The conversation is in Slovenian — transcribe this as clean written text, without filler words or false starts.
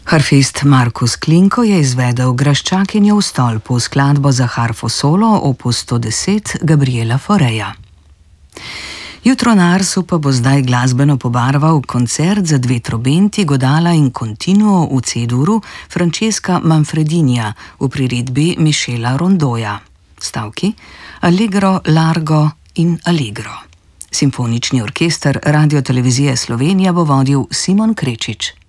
Harfist Markus Klinko je izvedel Graščakinjo v stolpu skladbo za harfo solo opus 110 Gabriela Faureja. Jutro na Arsu pa bo zdaj glasbeno pobarval koncert za dve trobenti, godala in continuo v C-duru Francesca Manfredinija v priredbi Michela Rondoja. Stavki Allegro, Largo in Allegro. Simfonični orkester Radiotelevizije Slovenija bo vodil Simon Krečič.